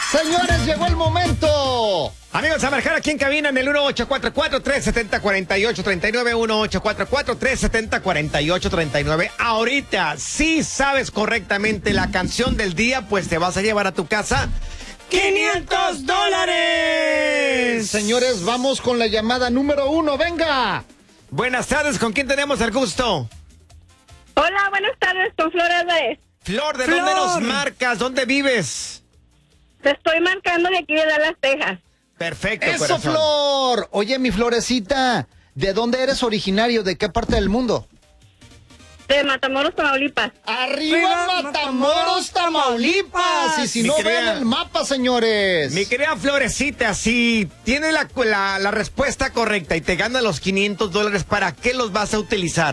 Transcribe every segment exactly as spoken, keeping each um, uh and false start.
Señores, llegó el momento. Amigos, a marcar aquí en cabina en el uno ocho cuatro cuatro, tres siete cero, cuatro ocho tres nueve, uno ocho cuatro cuatro, tres siete cero, cuatro ocho tres nueve. Ahorita, si sabes correctamente la canción del día, pues te vas a llevar a tu casa quinientos dólares. Señores, vamos con la llamada número uno, venga. Buenas tardes, ¿con quién tenemos el gusto? Hola, buenas tardes, con Flor Álvarez. Flor, ¿de Flor. dónde nos marcas? ¿Dónde vives? Te estoy marcando de aquí de Dallas, Texas. Perfecto, Eso, corazón. Flor. Oye, mi Florecita, ¿de dónde eres originario? ¿De qué parte del mundo? De Matamoros, Tamaulipas. ¡Arriba, ¡Arriba, Matamoros, Tamaulipas! Y si Mi no, querida- vean el mapa, señores. Mi querida Florecita, si tiene la, la, la respuesta correcta y te gana los quinientos dólares, ¿para qué los vas a utilizar?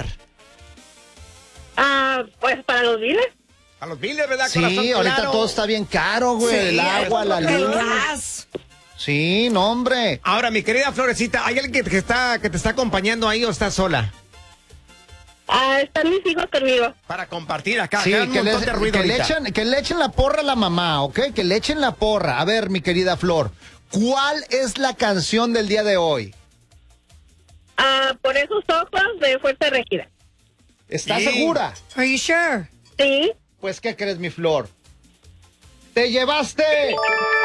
Ah, pues para los biles. A los biles, ¿verdad, Sí, corazón? ahorita Claro. todo está bien caro, güey. el agua, la El luz. gas. Sí, no, hombre. Ahora, mi querida Florecita, ¿hay alguien que, que está, que te está acompañando ahí o estás sola? Ah, están mis hijos conmigo. Para compartir acá, Sí, acá hay un que le, montón de ruido que, le ahorita. echen, que le echen la porra a la mamá, ¿ok? Que le echen la porra. A ver, mi querida Flor, ¿cuál es la canción del día de hoy? Ah, por esos ojos de Fuerza Regida. ¿Estás Sí. segura? Are you sure? Sí. Pues, ¿qué crees, mi Flor? Te llevaste